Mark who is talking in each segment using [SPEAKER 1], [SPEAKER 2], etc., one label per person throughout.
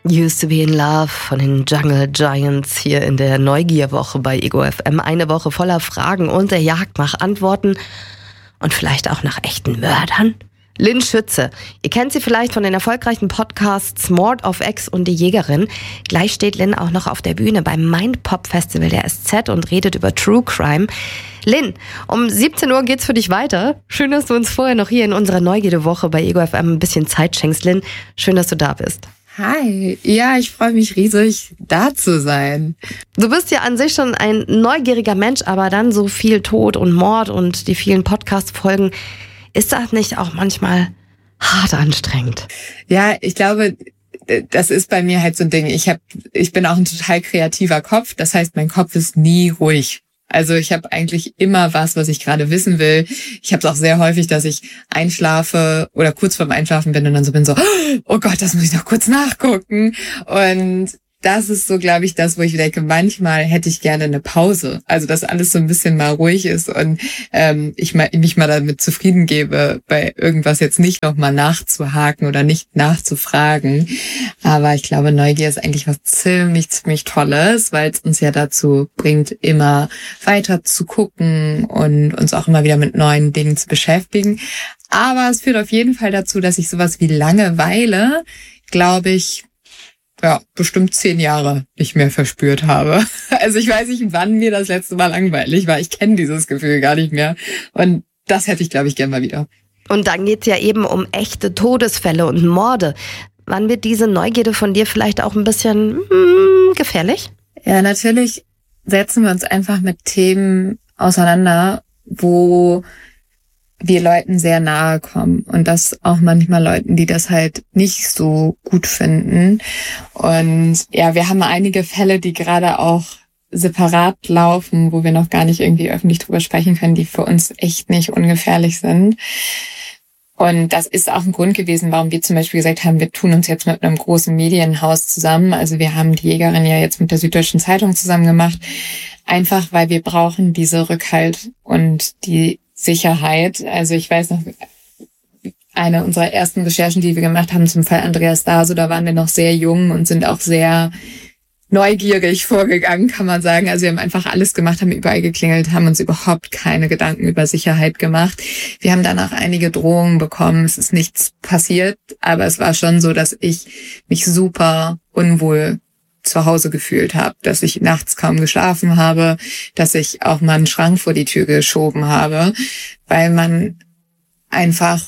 [SPEAKER 1] Used to be in Love von den Jungle Giants hier in der Neugierwoche bei Ego FM. Eine Woche voller Fragen und der Jagd nach Antworten und vielleicht auch nach echten Mördern. Lynn Schütze. Ihr kennt sie vielleicht von den erfolgreichen Podcasts Mord of X und Die Jägerin. Gleich steht Lynn auch noch auf der Bühne beim Mindpop Festival der SZ und redet über True Crime. Lynn, um 17 Uhr geht's für dich weiter. Schön, dass du uns vorher noch hier in unserer Neugierwoche bei Ego FM ein bisschen Zeit schenkst. Lynn, schön, dass du da bist.
[SPEAKER 2] Hi, ja, ich freue mich riesig, da zu sein.
[SPEAKER 1] Du bist ja an sich schon ein neugieriger Mensch, aber dann so viel Tod und Mord und die vielen Podcast-Folgen, ist das nicht auch manchmal hart anstrengend?
[SPEAKER 2] Ja, ich glaube, das ist bei mir halt so ein Ding. Ich bin auch ein total kreativer Kopf, das heißt, mein Kopf ist nie ruhig. Also ich habe eigentlich immer was ich gerade wissen will. Ich habe es auch sehr häufig, dass ich einschlafe oder kurz vorm Einschlafen bin und dann so bin so, oh Gott, das muss ich noch kurz nachgucken. Und das ist so, glaube ich, das, wo ich denke, manchmal hätte ich gerne eine Pause. Also, dass alles so ein bisschen mal ruhig ist und ich mich mal damit zufrieden gebe, bei irgendwas jetzt nicht nochmal nachzuhaken oder nicht nachzufragen. Aber ich glaube, Neugier ist eigentlich was ziemlich Tolles, weil es uns ja dazu bringt, immer weiter zu gucken und uns auch immer wieder mit neuen Dingen zu beschäftigen. Aber es führt auf jeden Fall dazu, dass ich sowas wie Langeweile, glaube ich, bestimmt 10 Jahre nicht mehr verspürt habe. Also ich weiß nicht, wann mir das letzte Mal langweilig war. Ich kenne dieses Gefühl gar nicht mehr. Und das hätte ich, glaube ich, gerne mal wieder.
[SPEAKER 1] Und dann geht's ja eben um echte Todesfälle und Morde. Wann wird diese Neugierde von dir vielleicht auch ein bisschen gefährlich?
[SPEAKER 2] Ja, natürlich setzen wir uns einfach mit Themen auseinander, wo wir Leuten sehr nahe kommen und das auch manchmal Leuten, die das halt nicht so gut finden. Und ja, wir haben einige Fälle, die gerade auch separat laufen, wo wir noch gar nicht irgendwie öffentlich drüber sprechen können, die für uns echt nicht ungefährlich sind. Und das ist auch ein Grund gewesen, warum wir zum Beispiel gesagt haben, wir tun uns jetzt mit einem großen Medienhaus zusammen. Also wir haben die Jägerin ja jetzt mit der Süddeutschen Zeitung zusammen gemacht, einfach weil wir brauchen diese Rückhalt und die Sicherheit. Also ich weiß noch, eine unserer ersten Recherchen, die wir gemacht haben zum Fall Andreas Daso, da waren wir noch sehr jung und sind auch sehr neugierig vorgegangen, kann man sagen. Also wir haben einfach alles gemacht, haben überall geklingelt, haben uns überhaupt keine Gedanken über Sicherheit gemacht. Wir haben danach einige Drohungen bekommen. Es ist nichts passiert, aber es war schon so, dass ich mich super unwohl zu Hause gefühlt habe, dass ich nachts kaum geschlafen habe, dass ich auch mal einen Schrank vor die Tür geschoben habe, weil man einfach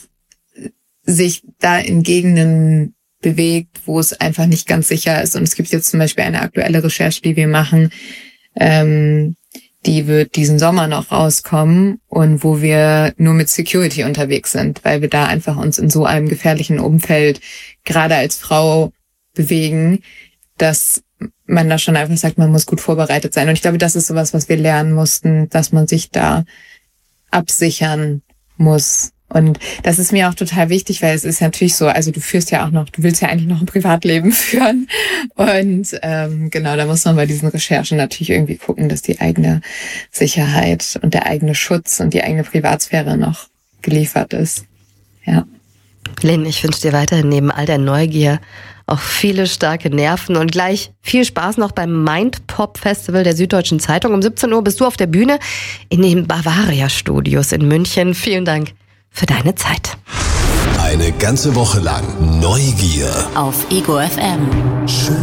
[SPEAKER 2] sich da in Gegenden bewegt, wo es einfach nicht ganz sicher ist. Und es gibt jetzt zum Beispiel eine aktuelle Recherche, die wir machen, die wird diesen Sommer noch rauskommen und wo wir nur mit Security unterwegs sind, weil wir da einfach uns in so einem gefährlichen Umfeld gerade als Frau bewegen, dass man da schon einfach sagt, man muss gut vorbereitet sein. Und ich glaube, das ist sowas, was wir lernen mussten, dass man sich da absichern muss. Und das ist mir auch total wichtig, weil es ist natürlich so, also du willst ja eigentlich noch ein Privatleben führen. Und genau, da muss man bei diesen Recherchen natürlich irgendwie gucken, dass die eigene Sicherheit und der eigene Schutz und die eigene Privatsphäre noch geliefert ist. Ja.
[SPEAKER 1] Lynn, ich wünsche dir weiterhin neben all der Neugier auch viele starke Nerven und gleich viel Spaß noch beim Mindpop Festival der Süddeutschen Zeitung. Um 17 Uhr bist du auf der Bühne in den Bavaria Studios in München. Vielen Dank für deine Zeit.
[SPEAKER 3] Eine ganze Woche lang Neugier
[SPEAKER 4] auf Ego FM.
[SPEAKER 3] Schön.